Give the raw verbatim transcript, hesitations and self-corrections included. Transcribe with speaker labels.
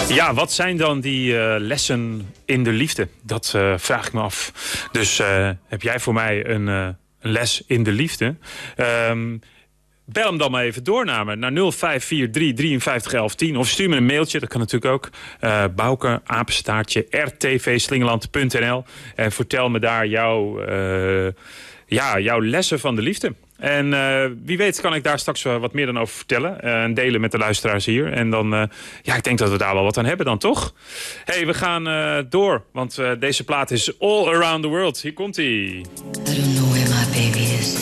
Speaker 1: Ja, wat zijn dan die uh, lessen in de liefde? Dat uh, vraag ik me af. Dus uh, heb jij voor mij een, uh, een les in de liefde? Um, Bel hem dan maar even door naar me, naar nul vijf vier drie drieënvijftig elf tien. Of stuur me een mailtje, dat kan natuurlijk ook. Uh, Bouke, apenstaartje, r t v slingeland punt n l. En vertel me daar jouw, uh, ja, jouw lessen van de liefde. En uh, wie weet kan ik daar straks wat meer dan over vertellen. Uh, en delen met de luisteraars hier. En dan, uh, ja, ik denk dat we daar wel wat aan hebben dan, toch? Hé, hey, we gaan uh, door. Want uh, deze plaat is All Around the World. Hier komt-ie.
Speaker 2: I don't know where my baby is.